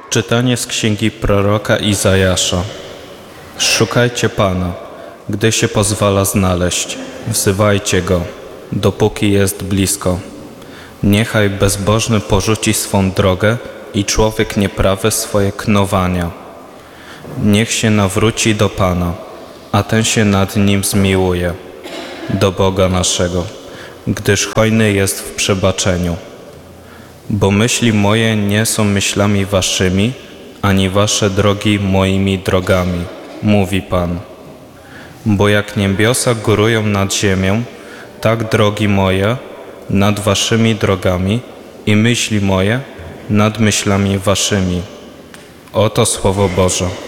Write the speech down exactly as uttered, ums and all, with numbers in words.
Czytanie z księgi proroka Izajasza. Szukajcie Pana, gdy się pozwala znaleźć. Wzywajcie Go, dopóki jest blisko. Niechaj bezbożny porzuci swą drogę i człowiek nieprawy swoje knowania. Niech się nawróci do Pana, a ten się nad nim zmiłuje, do Boga naszego, gdyż hojny jest w przebaczeniu. Bo myśli moje nie są myślami waszymi, ani wasze drogi moimi drogami, mówi Pan. Bo jak niebiosa górują nad ziemią, tak drogi moje nad waszymi drogami i myśli moje nad myślami waszymi. Oto Słowo Boże.